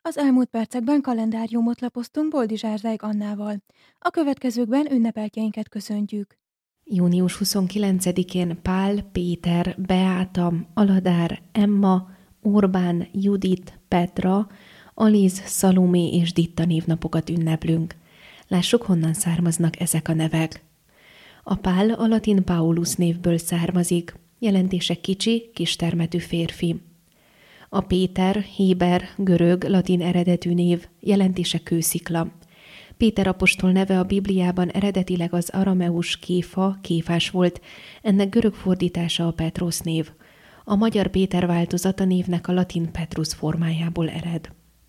Az elmúlt percekben kalendáriumot lapoztunk Boldizsárzáig Annával. A következőkben ünnepeltjeinket köszöntjük. Június 29-én Pál, Péter, Beáta, Aladár, Emma, Orbán, Judit, Petra, Aliz, Szalomé és Ditta névnapokat ünneplünk. Lássuk, honnan származnak ezek a nevek. A Pál a latin Paulus névből származik, jelentése kicsi, kistermetű férfi. A Péter, héber, görög, latin eredetű név, jelentése kőszikla. Péter apostol neve a Bibliában eredetileg az arameus Kéfa, Kéfás volt, ennek görög fordítása a Petrusz név. A magyar Péter változata névnek a latin Petrus formájából ered.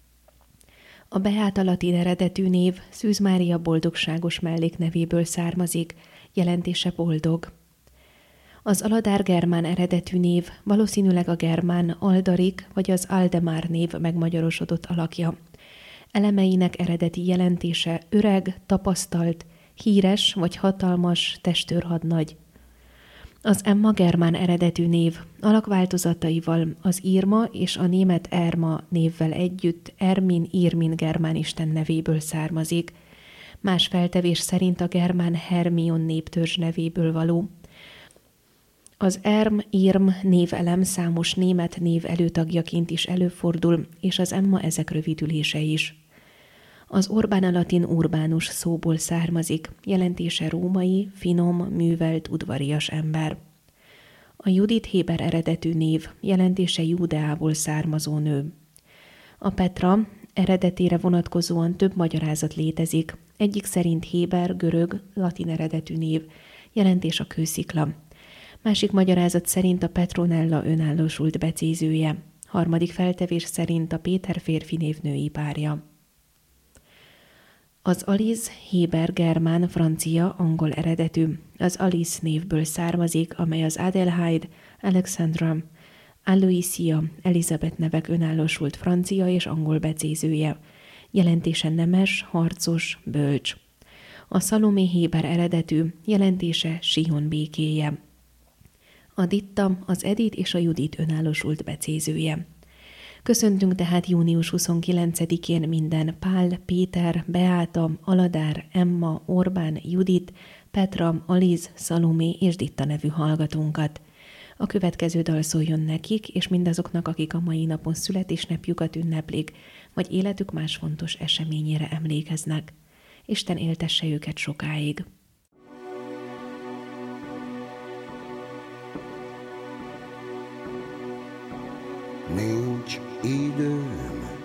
A Beáta latin eredetű név Szűz Mária boldogságos melléknevéből származik, jelentése boldog. Az Aladár germán eredetű név valószínűleg a germán Aldarik vagy az Aldemár név megmagyarosodott alakja. Elemeinek eredeti jelentése öreg, tapasztalt, híres vagy hatalmas testőrhadnagy. Az Emma germán eredetű név alakváltozataival az Irma és a német Erma névvel együtt Irmin germán isten nevéből származik. Más feltevés szerint a germán Hermion néptörzs nevéből való. Az Irm névelem számos német név előtagjaként is előfordul, és az Emma ezek rövidülése is. Az Orbán a latin urbánus szóból származik, jelentése római, finom, művelt, udvarias ember. A Judit héber eredetű név, jelentése Júdeából származó nő. A Petra eredetére vonatkozóan több magyarázat létezik, egyik szerint héber, görög, latin eredetű név, jelentés a kőszikla. Másik magyarázat szerint a Petronella önállósult becézője, harmadik feltevés szerint a Péter férfi név női párja. Az Aliz héber, germán, francia, angol eredetű. Az Alice névből származik, amely az Adelheid, Alexandra, Aloysia, Elizabeth nevek önállósult francia és angol becézője. Jelentése nemes, harcos, bölcs. A Szalomé héber eredetű, jelentése Sion békéje. A Ditta, az Edith és a Judit önállósult becézője. Köszöntünk tehát június 29-én minden Pál, Péter, Beáta, Aladár, Emma, Orbán, Judit, Petra, Aliz, Szalomé és Ditta nevű hallgatónkat. A következő dal szóljon nekik, és mindazoknak, akik a mai napon születésnapjukat ünneplik, vagy életük más fontos eseményére emlékeznek. Isten éltesse őket sokáig. Nincs időm